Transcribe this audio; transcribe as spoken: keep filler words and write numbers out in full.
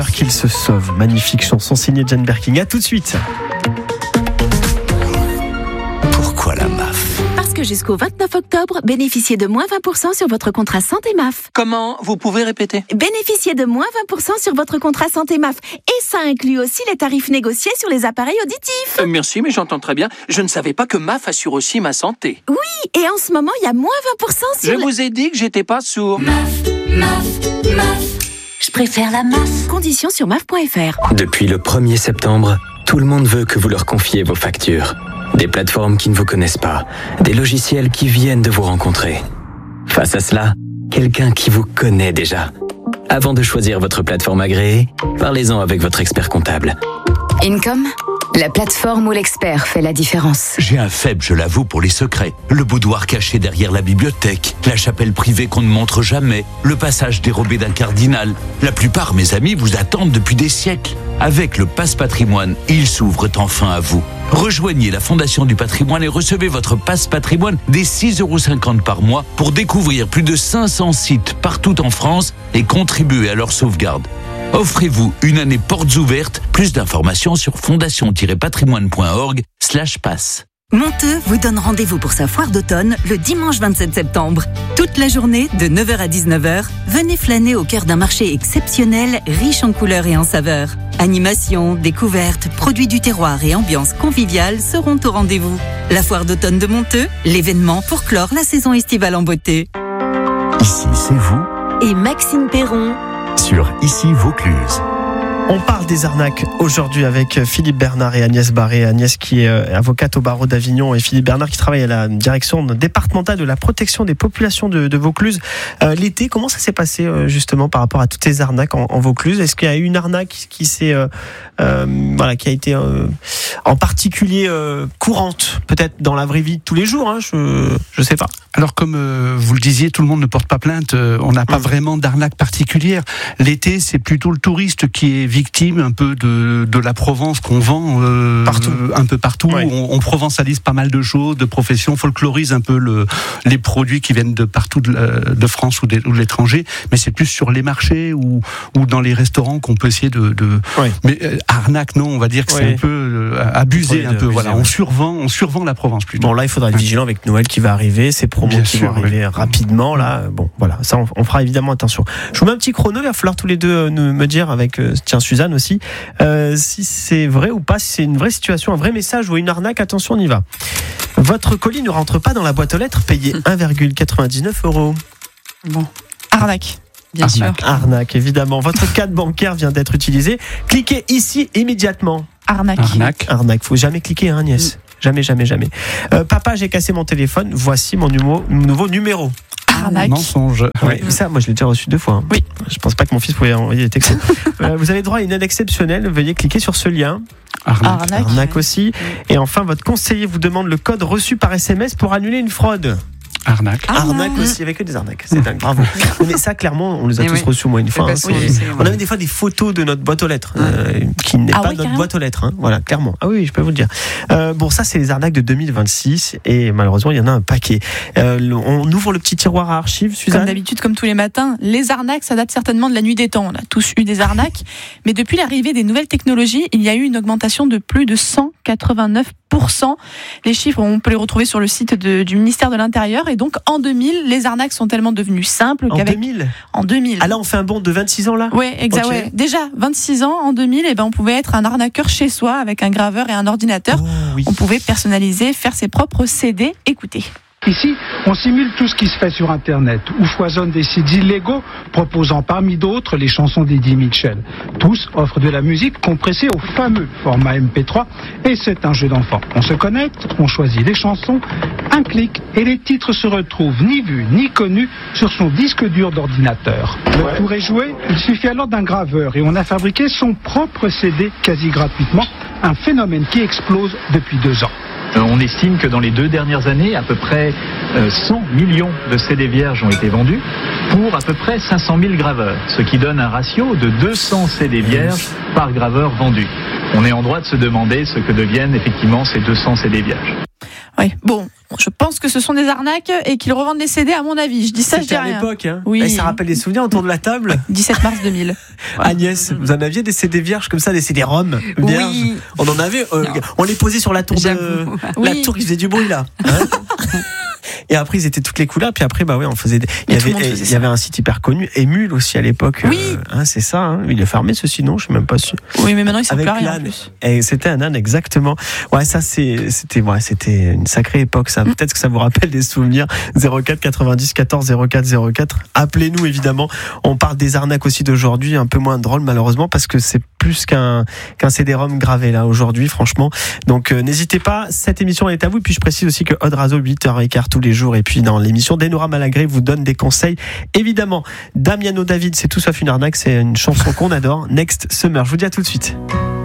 Qu'il se sauve, magnifique chanson signée Jane Birkin. À tout de suite. Pourquoi la M A F ? Parce que jusqu'au vingt-neuf octobre, bénéficiez de moins vingt pour cent sur votre contrat santé M A F. Comment ? Vous pouvez répéter ? Bénéficiez de moins vingt pour cent sur votre contrat santé M A F. Et ça inclut aussi les tarifs négociés sur les appareils auditifs. Euh, merci, mais j'entends très bien. Je ne savais pas que M A F assure aussi ma santé. Oui, et en ce moment, il y a moins vingt pour cent sur... Je le... vous ai dit que j'étais pas sourd. M A F, M A F, M A F. Je préfère la M A F. Conditions sur M A F point F R. Depuis le premier septembre, tout le monde veut que vous leur confiez vos factures. Des plateformes qui ne vous connaissent pas, des logiciels qui viennent de vous rencontrer. Face à cela, quelqu'un qui vous connaît déjà. Avant de choisir votre plateforme agréée, parlez-en avec votre expert comptable. Income, la plateforme où l'expert fait la différence. J'ai un faible, je l'avoue, pour les secrets. Le boudoir caché derrière la bibliothèque, la chapelle privée qu'on ne montre jamais, le passage dérobé d'un cardinal. La plupart, mes amis, vous attendent depuis des siècles. Avec le Passe Patrimoine, ils s'ouvrent enfin à vous. Rejoignez la Fondation du Patrimoine et recevez votre Passe Patrimoine dès six euros cinquante par mois pour découvrir plus de cinq cents sites partout en France et contribuer à leur sauvegarde. Offrez-vous une année portes ouvertes. Plus d'informations sur fondation-patrimoine.org slash passe. Monteux vous donne rendez-vous pour sa foire d'automne le dimanche vingt-sept septembre. Toute la journée, de neuf heures à dix-neuf heures, venez flâner au cœur d'un marché exceptionnel, riche en couleurs et en saveurs. Animation, découvertes, produits du terroir et ambiance conviviale seront au rendez-vous. La foire d'automne de Monteux, l'événement pour clore la saison estivale en beauté. Ici, c'est vous. Et Maxime Perron. Sur Ici Vaucluse. On parle des arnaques aujourd'hui avec Philippe Bernard et Agnès Barré. Agnès qui est avocate au barreau d'Avignon et Philippe Bernard qui travaille à la direction départementale de la protection des populations de, de Vaucluse. Euh, l'été, comment ça s'est passé euh, justement par rapport à toutes ces arnaques en, en Vaucluse ? Est-ce qu'il y a eu une arnaque qui, qui s'est, euh, euh, voilà, qui a été euh, en particulier euh, courante, peut-être dans la vraie vie de tous les jours, hein, je je sais pas. Alors comme euh, vous le disiez, tout le monde ne porte pas plainte. Euh, on n'a pas mmh. vraiment d'arnaque particulière. L'été, c'est plutôt le touriste qui est victime un peu de, de la Provence qu'on vend euh, partout. un peu partout. Ouais. On, on provençalise pas mal de choses, de professions, folklorise un peu le, les produits qui viennent de partout de, de France ou de, ou de l'étranger. Mais c'est plus sur les marchés ou, ou dans les restaurants qu'on peut essayer de... de... Ouais. Mais euh, arnaque, non, on va dire que ouais. c'est un peu euh, abusé. Un peu, abuser, voilà. ouais. on, survend, on survend la Provence plutôt. Bon, là, il faudra être vigilant avec Noël qui va arriver, ces promos Bien qui sûr, vont arriver oui. rapidement. Là, bon, voilà, ça, on, on fera évidemment attention. Je vous mets un petit chrono, il va falloir tous les deux euh, nous, me dire avec, euh, tiens, Suzanne aussi, euh, si c'est vrai ou pas, si c'est une vraie situation, un vrai message ou une arnaque. Attention, on y va. Votre colis ne rentre pas dans la boîte aux lettres, payé un virgule quatre-vingt-dix-neuf euros. Bon, arnaque. Bien arnaque. sûr. Arnaque, évidemment. Votre carte bancaire vient d'être utilisé. Cliquez ici immédiatement. Arnaque. Arnaque. Arnaque. Faut jamais cliquer, hein, Agnès. Mm. Jamais, jamais, jamais. Euh, papa, j'ai cassé mon téléphone. Voici mon numéro, nouveau numéro. Arnaque. Mensonge. Ouais, ça, moi, je l'ai déjà reçu deux fois. Hein. Oui. Je pense pas que mon fils pouvait envoyer des textos. euh, vous avez droit à une aide exceptionnelle. Veuillez cliquer sur ce lien. Arnaque. Arnaque. Arnaque aussi. Et enfin, votre conseiller vous demande le code reçu par S M S pour annuler une fraude. Arnaque. Arnaque aussi, il n'y avait que des arnaques. C'est dingue, bravo. Mais ça, clairement, on les a Et tous oui. reçus au moins une fois. Hein. Oui, On avait des fois des photos de notre boîte aux lettres, euh, qui n'est ah pas oui, notre carrément. boîte aux lettres. Hein. Voilà, clairement. Ah oui, je peux vous le dire. Euh, bon, ça, c'est les arnaques de deux mille vingt-six. Et malheureusement, il y en a un paquet. Euh, le, on ouvre le petit tiroir à archives, Suzanne. Comme d'habitude, comme tous les matins, les arnaques, ça date certainement de la nuit des temps. On a tous eu des arnaques. Mais depuis l'arrivée des nouvelles technologies, il y a eu une augmentation de plus de cent quatre-vingt-neuf pour cent. Les chiffres, on peut les retrouver sur le site de, du ministère de l'Intérieur. Et donc, en deux mille, les arnaques sont tellement devenues simples en qu'avec... deux mille En deux mille. Ah là, on fait un bond de vingt-six ans, là. Oui, exact. Okay. Ouais. Déjà, vingt-six ans, en deux mille, eh ben, on pouvait être un arnaqueur chez soi avec un graveur et un ordinateur. Oh, oui. On pouvait personnaliser, faire ses propres C D. Écoutez. Ici, on simule tout ce qui se fait sur Internet, où foisonnent des sites illégaux proposant parmi d'autres les chansons d'Eddie Mitchell. Tous offrent de la musique compressée au fameux format M P trois, et c'est un jeu d'enfant. On se connecte, on choisit les chansons, un clic, et les titres se retrouvent ni vus ni connus sur son disque dur d'ordinateur. Le tour est joué, il suffit alors d'un graveur, et on a fabriqué son propre C D quasi gratuitement, un phénomène qui explose depuis deux ans. On estime que dans les deux dernières années, à peu près cent millions de C D vierges ont été vendus pour à peu près cinq cent mille graveurs, ce qui donne un ratio de deux cents C D vierges par graveur vendu. On est en droit de se demander ce que deviennent effectivement ces deux cents C D vierges. Oui, bon, je pense que ce sont des arnaques et qu'ils revendent les C D à mon avis. Je dis ça, je dis C'était à rien. l'époque, hein. Oui. Et ça rappelle des souvenirs autour de la table. dix-sept mars deux mille. Agnès, vous en aviez des C D vierges comme ça, des C D ROM vierges? Oui. On en avait, euh, on les posait sur la tour de, J'avoue. la Oui. tour qui faisait du bruit là. Hein. Et après ils étaient toutes les couleurs, puis après bah ouais on faisait des... il y Mais tout le avait monde faisait il y avait un site hyper connu, Emule aussi à l'époque. Oui. euh, hein, c'est ça, hein. Il est fermé ceci, non, je suis même pas sûr. Oui, mais maintenant ils sont Avec plus rien en l'âne. plus. Et c'était un âne exactement. Ouais, ça c'est c'était ouais, c'était une sacrée époque ça. Peut-être que ça vous rappelle des souvenirs. zéro quatre quatre-vingt-dix quatorze zéro quatre zéro quatre. Appelez-nous évidemment. On parle des arnaques aussi d'aujourd'hui, un peu moins drôle malheureusement parce que c'est plus qu'un qu'un C D-ROM gravé là aujourd'hui franchement. Donc euh, n'hésitez pas, cette émission elle est à vous. Et puis je précise aussi que Aude Razo huit heures quinze tous les jours et puis dans l'émission d'Enora Malagré vous donne des conseils. Évidemment, Damiano David, c'est tout sauf une arnaque, c'est une chanson qu'on adore. Next Summer. Je vous dis à tout de suite.